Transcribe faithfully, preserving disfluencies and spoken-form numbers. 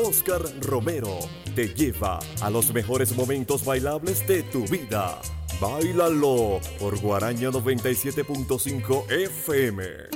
Oscar Romero te lleva a los mejores momentos bailables de tu vida. Báilalo por Guaraña noventa y siete punto cinco F M.